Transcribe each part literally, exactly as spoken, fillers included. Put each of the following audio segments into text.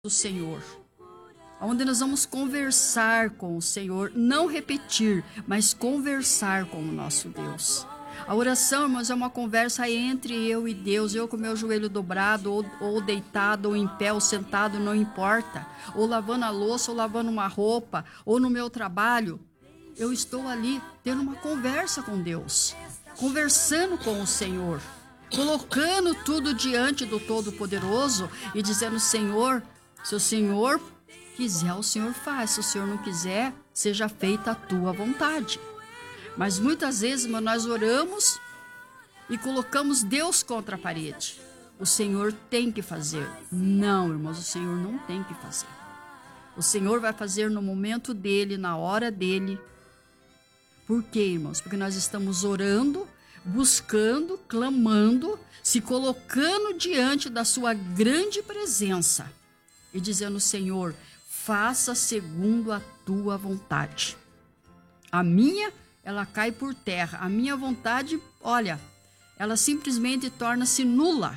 do Senhor, onde nós vamos conversar com o Senhor, não repetir, mas conversar com o nosso Deus. A oração, irmãos, é uma conversa entre eu e Deus, eu com meu joelho dobrado, ou, ou deitado, ou em pé, ou sentado, não importa, ou lavando a louça, ou lavando uma roupa, ou no meu trabalho, eu estou ali tendo uma conversa com Deus, conversando com o Senhor, colocando tudo diante do Todo-Poderoso e dizendo: Senhor, se o Senhor quiser, o Senhor faz. Se o Senhor não quiser, seja feita a tua vontade. Mas muitas vezes nós oramos e colocamos Deus contra a parede. O Senhor tem que fazer. Não, irmãos, o Senhor não tem que fazer. O Senhor vai fazer no momento dele, na hora dele. Por quê, irmãos? Porque nós estamos orando, buscando, clamando, se colocando diante da sua grande presença e dizendo: Senhor, faça segundo a tua vontade. A minha, ela cai por terra. A minha vontade, olha, ela simplesmente torna-se nula.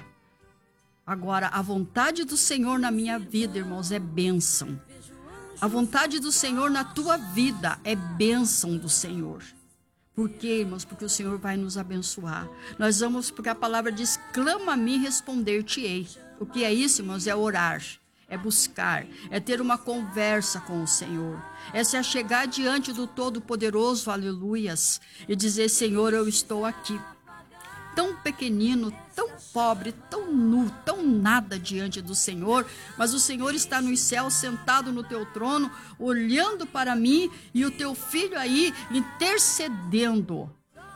Agora, a vontade do Senhor na minha vida, irmãos, é bênção. A vontade do Senhor na tua vida é bênção do Senhor. Por quê, irmãos? Porque o Senhor vai nos abençoar. Nós vamos, porque a palavra diz: clama a mim, responder-te-ei. O que é isso, irmãos? É orar. É buscar, é ter uma conversa com o Senhor, é se achegar diante do Todo-Poderoso, aleluias, e dizer: Senhor, eu estou aqui, tão pequenino, tão pobre, tão nu, tão nada diante do Senhor, mas o Senhor está nos céus, sentado no teu trono, olhando para mim, e o teu filho aí intercedendo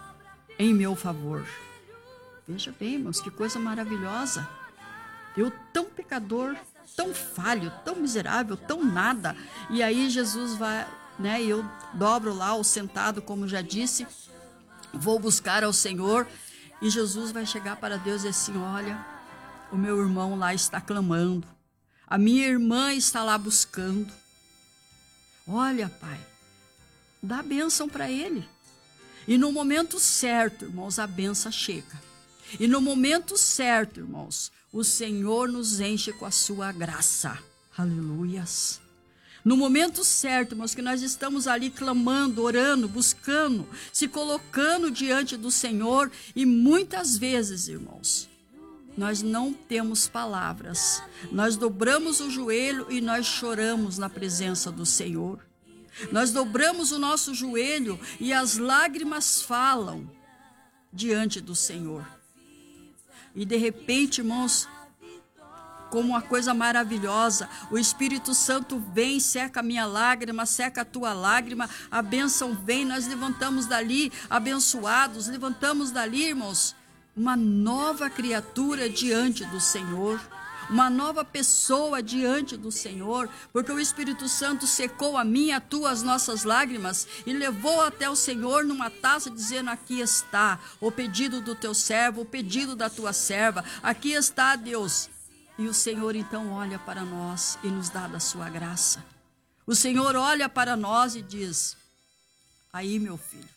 em meu favor. Veja bem, irmãos, que coisa maravilhosa. Eu tão pecador, tão falho, tão miserável, tão nada. E aí Jesus vai, né? Eu dobro lá o sentado, como já disse, vou buscar ao Senhor. E Jesus vai chegar para Deus e assim: olha, o meu irmão lá está clamando. A minha irmã está lá buscando. Olha, Pai, dá a bênção para ele. E no momento certo, irmãos, a bênção chega. E no momento certo, irmãos, o Senhor nos enche com a sua graça. Aleluias. No momento certo, irmãos, que nós estamos ali clamando, orando, buscando, se colocando diante do Senhor. E muitas vezes, irmãos, nós não temos palavras. Nós dobramos o joelho e nós choramos na presença do Senhor. Nós dobramos o nosso joelho e as lágrimas falam diante do Senhor. E de repente, irmãos, como uma coisa maravilhosa, o Espírito Santo vem, seca a minha lágrima, seca a tua lágrima, a bênção vem, nós levantamos dali, abençoados, levantamos dali, irmãos, uma nova criatura diante do Senhor, uma nova pessoa diante do Senhor, porque o Espírito Santo secou a minha, a tua, as nossas lágrimas e levou até o Senhor numa taça, dizendo: aqui está o pedido do teu servo, o pedido da tua serva, aqui está, Deus. E o Senhor então olha para nós e nos dá da sua graça. O Senhor olha para nós e diz: aí, meu filho,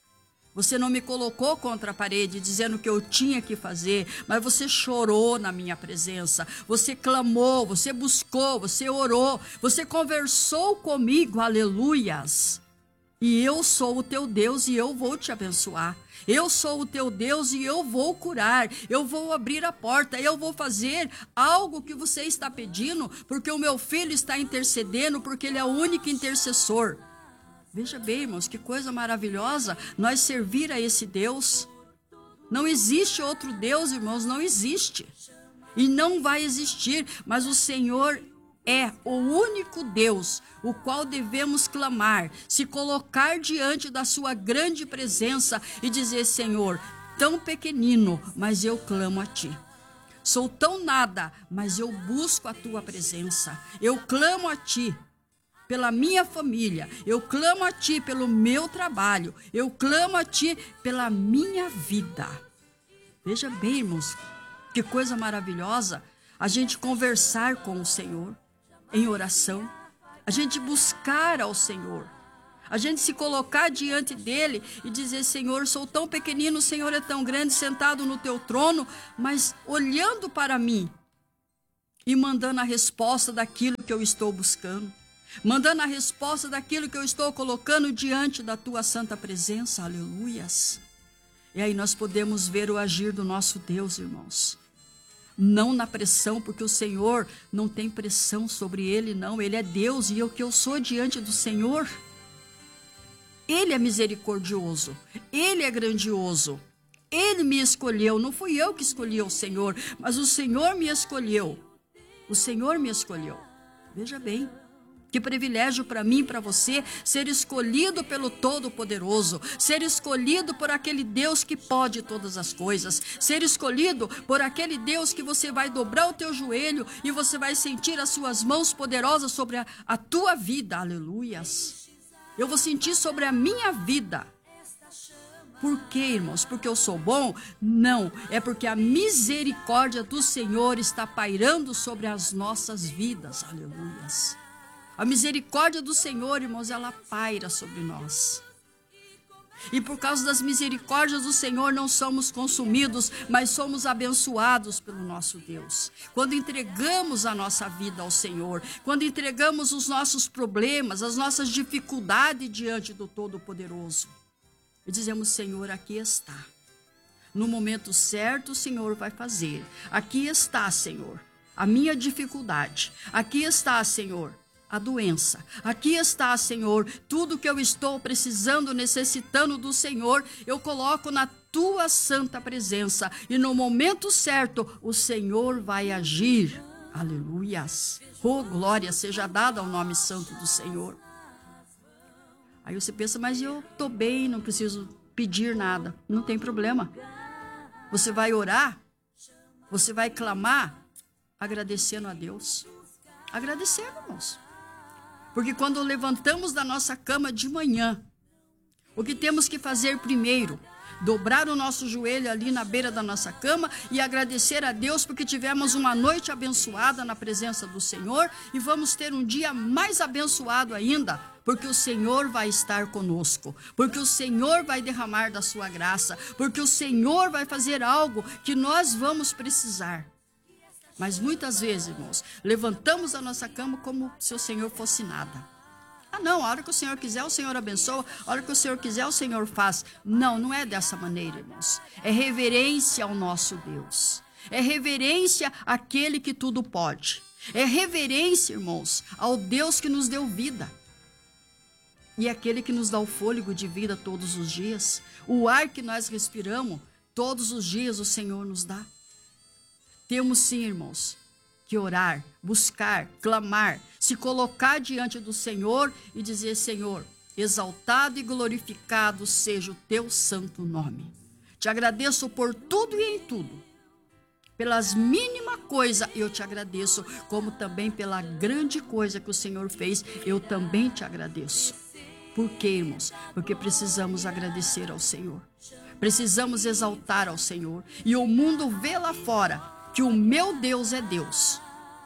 você não me colocou contra a parede dizendo que eu tinha que fazer, mas você chorou na minha presença, você clamou, você buscou, você orou, você conversou comigo, aleluias. E eu sou o teu Deus e eu vou te abençoar. Eu sou o teu Deus e eu vou curar, eu vou abrir a porta, eu vou fazer algo que você está pedindo, porque o meu filho está intercedendo, porque ele é o único intercessor. Veja bem, irmãos, que coisa maravilhosa nós servir a esse Deus. Não existe outro Deus, irmãos, não existe. E não vai existir, mas o Senhor é o único Deus, o qual devemos clamar, se colocar diante da sua grande presença e dizer: Senhor, tão pequenino, mas eu clamo a ti. Sou tão nada, mas eu busco a tua presença. Eu clamo a ti pela minha família, eu clamo a ti pelo meu trabalho, eu clamo a ti pela minha vida. Veja bem, irmãos, que coisa maravilhosa a gente conversar com o Senhor em oração, a gente buscar ao Senhor, a gente se colocar diante dele e dizer: Senhor, sou tão pequenino, o Senhor é tão grande, sentado no teu trono, mas olhando para mim, e mandando a resposta daquilo que eu estou buscando, mandando a resposta daquilo que eu estou colocando diante da tua santa presença, aleluias. E aí nós podemos ver o agir do nosso Deus, irmãos. Não na pressão, porque o Senhor não tem pressão sobre ele, não. Ele é Deus e eu que eu sou diante do Senhor. Ele é misericordioso, ele é grandioso. Ele me escolheu, não fui eu que escolhi o Senhor, mas o Senhor me escolheu. O Senhor me escolheu. Veja bem, que privilégio para mim e para você ser escolhido pelo Todo-Poderoso, ser escolhido por aquele Deus que pode todas as coisas, ser escolhido por aquele Deus que você vai dobrar o teu joelho e você vai sentir as suas mãos poderosas sobre a, a tua vida, aleluias. Eu vou sentir sobre a minha vida. Por quê, irmãos? Porque eu sou bom? Não, é porque a misericórdia do Senhor está pairando sobre as nossas vidas, aleluias. A misericórdia do Senhor, irmãos, ela paira sobre nós. E por causa das misericórdias do Senhor não somos consumidos, mas somos abençoados pelo nosso Deus. Quando entregamos a nossa vida ao Senhor, quando entregamos os nossos problemas, as nossas dificuldades diante do Todo-Poderoso, e dizemos, Senhor, aqui está. No momento certo, o Senhor vai fazer. Aqui está, Senhor, a minha dificuldade. Aqui está, Senhor, a doença. Aqui está, Senhor, tudo que eu estou precisando, necessitando do Senhor, eu coloco na tua santa presença. E no momento certo, o Senhor vai agir. Aleluias. Oh, glória seja dada ao nome santo do Senhor. Aí você pensa, mas eu estou bem, não preciso pedir nada. Não tem problema. Você vai orar, você vai clamar, agradecendo a Deus. Agradecendo, irmãos. Porque quando levantamos da nossa cama de manhã, o que temos que fazer primeiro? Dobrar o nosso joelho ali na beira da nossa cama e agradecer a Deus porque tivemos uma noite abençoada na presença do Senhor e vamos ter um dia mais abençoado ainda, porque o Senhor vai estar conosco, porque o Senhor vai derramar da sua graça, porque o Senhor vai fazer algo que nós vamos precisar. Mas muitas vezes, irmãos, levantamos a nossa cama como se o Senhor fosse nada. Ah, não, a hora que o Senhor quiser, o Senhor abençoa. A hora que o Senhor quiser, o Senhor faz. Não, não é dessa maneira, irmãos. É reverência ao nosso Deus. É reverência àquele que tudo pode. É reverência, irmãos, ao Deus que nos deu vida. E aquele que nos dá o fôlego de vida todos os dias. O ar que nós respiramos, todos os dias o Senhor nos dá. Temos sim, irmãos, que orar, buscar, clamar, se colocar diante do Senhor e dizer, Senhor, exaltado e glorificado seja o teu santo nome. Te agradeço por tudo e em tudo. Pelas mínimas coisas eu te agradeço, como também pela grande coisa que o Senhor fez, eu também te agradeço. Por quê, irmãos? Porque precisamos agradecer ao Senhor. Precisamos exaltar ao Senhor. E o mundo vê lá fora que o meu Deus é Deus.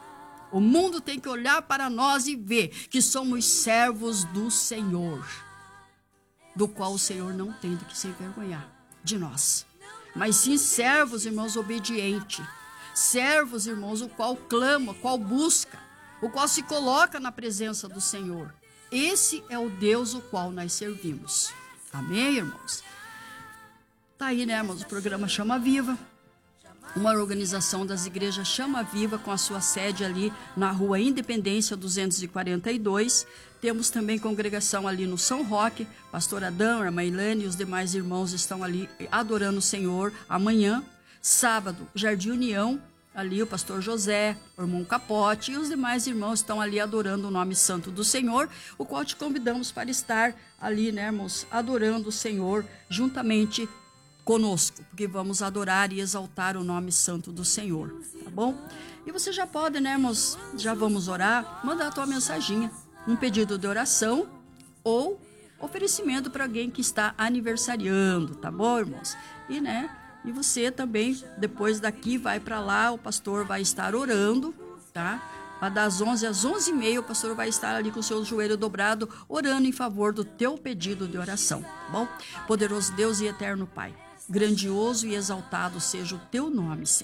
O mundo tem que olhar para nós e ver que somos servos do Senhor, do qual o Senhor não tem de que se envergonhar de nós. Mas sim servos, irmãos, obedientes. Servos, irmãos, o qual clama, o qual busca, o qual se coloca na presença do Senhor. Esse é o Deus o qual nós servimos. Amém, irmãos? Tá aí, né, irmãos? O programa Chama Viva. Uma organização das igrejas Chama Viva, com a sua sede ali na rua Independência duzentos e quarenta e dois. Temos também congregação ali no São Roque. Pastor Adão, a irmã Ilane e os demais irmãos estão ali adorando o Senhor amanhã. Sábado, Jardim União, ali o pastor José, o irmão Capote e os demais irmãos estão ali adorando o nome santo do Senhor, o qual te convidamos para estar ali, né, irmãos, adorando o Senhor juntamente conosco, porque vamos adorar e exaltar o nome santo do Senhor, tá bom? E você já pode, né, irmãos, já vamos orar, mandar a tua mensaginha, um pedido de oração ou oferecimento para alguém que está aniversariando, tá bom, irmãos? E, né, e você também, depois daqui, vai para lá, o pastor vai estar orando, tá? Das onze às onze e meia, o pastor vai estar ali com o seu joelho dobrado, orando em favor do teu pedido de oração, tá bom? Poderoso Deus e eterno Pai, grandioso e exaltado seja o teu nome, Senhor.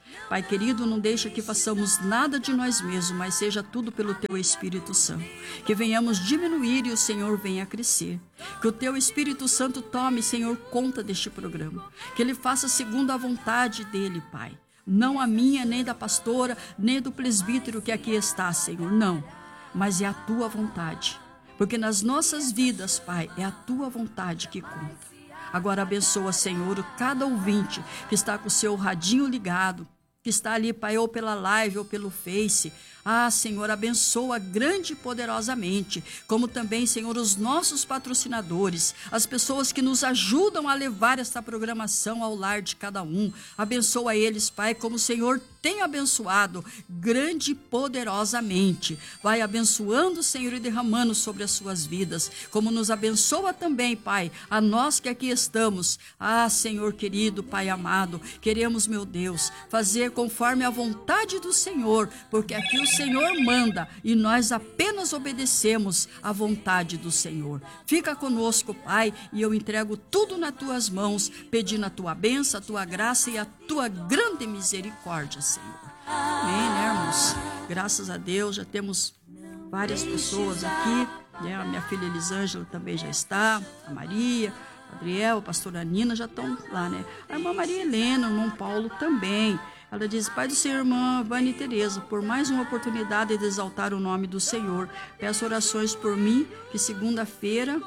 Pai querido, não deixa que façamos nada de nós mesmos, mas seja tudo pelo Teu Espírito Santo. Que venhamos diminuir e o Senhor venha crescer. Que o Teu Espírito Santo tome, Senhor, conta deste programa. Que Ele faça segundo a vontade dEle, Pai. Não a minha, nem da pastora, nem do presbítero que aqui está, Senhor. Não, mas é a Tua vontade. Porque nas nossas vidas, Pai, é a Tua vontade que conta. Agora abençoa, Senhor, cada ouvinte que está com o seu radinho ligado, que está ali, Pai, ou pela live ou pelo Face. Ah, Senhor, abençoa grande e poderosamente, como também, Senhor, os nossos patrocinadores, as pessoas que nos ajudam a levar esta programação ao lar de cada um. Abençoa eles, Pai, como o Senhor tem abençoado grande e poderosamente. Vai abençoando, Senhor, e derramando sobre as suas vidas, como nos abençoa também, Pai, a nós que aqui estamos. Ah, Senhor querido, Pai amado, queremos, meu Deus, fazer conforme a vontade do Senhor, porque aqui o Senhor manda e nós apenas obedecemos à vontade do Senhor. Fica conosco, Pai, e eu entrego tudo nas tuas mãos, pedindo a tua bênção, a tua graça e a tua grande misericórdia, Senhor. Amém, né, irmãos? Graças a Deus, já temos várias pessoas aqui, né? A minha filha Elisângela também já está, a Maria, a Adriel, a pastora Nina já estão lá, né? A irmã Maria Helena, o irmão Paulo também. Ela diz: Pai do Senhor, irmã Vânia e Tereza, por mais uma oportunidade de exaltar o nome do Senhor, peço orações por mim, que segunda-feira,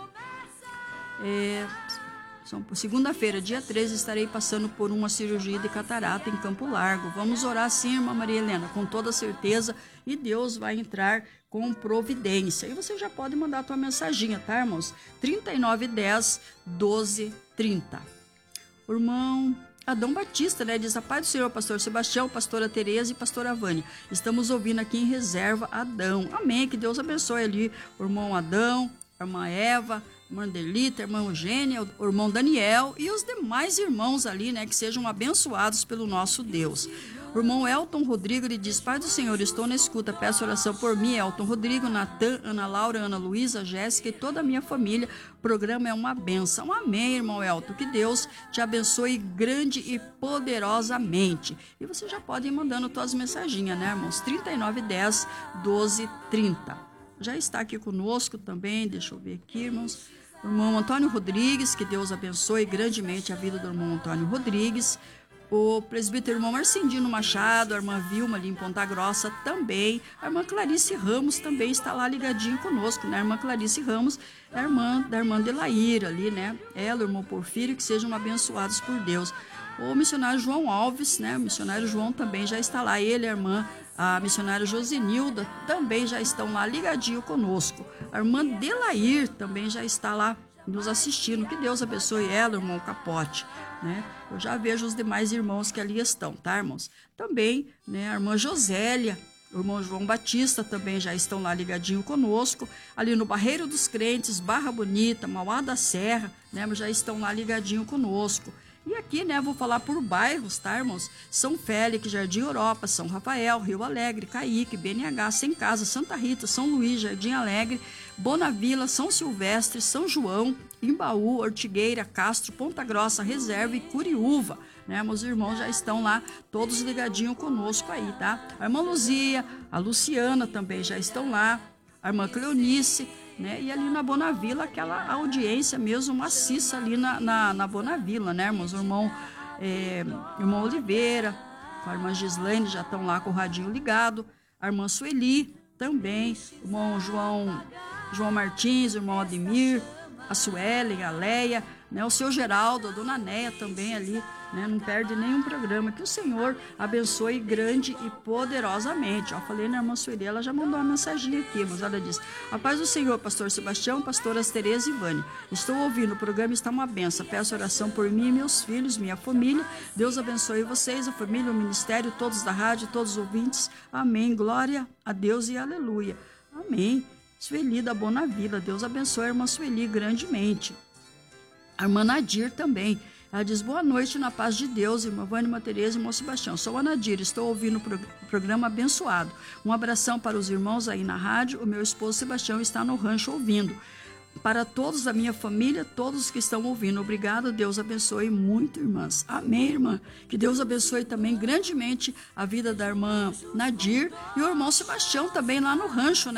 é, segunda-feira, dia treze, estarei passando por uma cirurgia de catarata em Campo Largo. Vamos orar sim, irmã Maria Helena, com toda certeza, e Deus vai entrar com providência. E você já pode mandar a tua mensaginha, tá, irmãos? trinta e nove dez, doze, trinta. O irmão Adão Batista, né? Diz: a paz do Senhor, pastor Sebastião, pastora Tereza e pastora Vânia. Estamos ouvindo aqui em reserva Adão. Amém. Que Deus abençoe ali o irmão Adão, a irmã Eva, a irmã Delita, a irmã Eugênia, o irmão Daniel e os demais irmãos ali, né? Que sejam abençoados pelo nosso Deus. O irmão Elton Rodrigo, ele diz: Pai do Senhor, estou na escuta, peço oração por mim, Elton Rodrigo, Natan, Ana Laura, Ana Luísa, Jéssica e toda a minha família. O programa é uma bênção. Amém, irmão Elton. Que Deus te abençoe grande e poderosamente. E você já pode ir mandando suas mensaginhas, né, irmãos? trinta e nove dez, doze, trinta. Já está aqui conosco também, deixa eu ver aqui, irmãos. O irmão Antônio Rodrigues, que Deus abençoe grandemente a vida do irmão Antônio Rodrigues. O presbítero irmão Marcendino Machado, a irmã Vilma ali em Ponta Grossa também. A irmã Clarice Ramos também está lá ligadinho conosco, né? A irmã Clarice Ramos é a irmã da irmã Delaíra ali, né? Ela, o irmão Porfírio, que sejam abençoados por Deus. O missionário João Alves, né? O missionário João também já está lá. Ele, a irmã, a missionária Josenilda também já estão lá ligadinho conosco. A irmã Delair também já está lá nos assistindo. Que Deus abençoe ela, irmão Capote, né? Eu já vejo os demais irmãos que ali estão, tá, irmãos? Também, né, a irmã Josélia, o irmão João Batista também já estão lá ligadinho conosco. Ali no Barreiro dos Crentes, Barra Bonita, Mauá da Serra, né, já estão lá ligadinho conosco. E aqui, né, vou falar por bairros, tá, irmãos? São Félix, Jardim Europa, São Rafael, Rio Alegre, Caíque, B N H, Sem Casa, Santa Rita, São Luís, Jardim Alegre, Bonavila, São Silvestre, São João, Imbaú, Ortigueira, Castro, Ponta Grossa, Reserva e Curiúva, né? Meus irmãos já estão lá, todos ligadinhos conosco aí, tá? A irmã Luzia, a Luciana também já estão lá, a irmã Cleonice, né? E ali na Bonavila, aquela audiência mesmo maciça ali na, na, na Bonavila, né, irmãos? O irmão, é, irmão Oliveira, a irmã Gislaine já estão lá com o radinho ligado, a irmã Sueli também, o irmão João, João Martins, o irmão Ademir, a Suelen, a Leia, né, o seu Geraldo, a dona Néia também ali, né, não perde nenhum programa. Que o Senhor abençoe grande e poderosamente. Ó, falei na irmã Sueli, ela já mandou uma mensagem aqui, mas ela disse: a paz do Senhor, pastor Sebastião, pastoras Tereza e Vânia. Estou ouvindo, o programa está uma benção. Peço oração por mim e meus filhos, minha família. Deus abençoe vocês, a família, o ministério, todos da rádio, todos os ouvintes. Amém. Glória a Deus e aleluia. Amém. Sueli da Bonavila, Deus abençoe a irmã Sueli grandemente. A irmã Nadir também, ela diz: boa noite na paz de Deus, irmã Vânia, irmã Tereza e irmão Sebastião. Sou a Nadir, estou ouvindo o prog- programa abençoado. Um abração para os irmãos aí na rádio, o meu esposo Sebastião está no rancho ouvindo. para todos da minha família, todos que estão ouvindo. Obrigado, Deus abençoe muito, irmãs. Amém, irmã. Que Deus abençoe também grandemente a vida da irmã Nadir e o irmão Sebastião também lá no rancho, né?